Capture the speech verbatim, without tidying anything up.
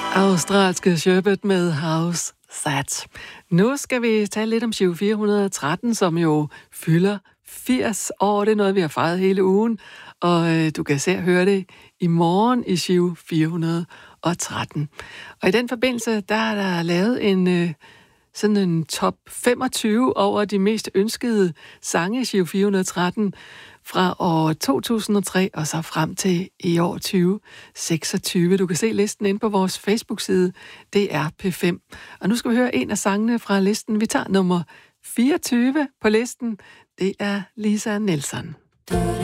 Australske Sherbet med House That. Nu skal vi tale lidt om Giro fire hundrede og tretten, som jo fylder firs år. Det er noget, vi har fejret hele ugen, og øh, du kan se og høre det i morgen i Giro fire hundrede og tretten. Og i den forbindelse, der er der lavet en øh, sådan en top femogtyve over de mest ønskede sange i Giro fire hundrede og tretten fra år to tusind og tre og så frem til i år tyve seksogtyve. Du kan se listen inde på vores Facebook-side, det er P fem. Og nu skal vi høre en af sangene fra listen. Vi tager nummer fireogtyve på listen. Det er Lisa Nilsson.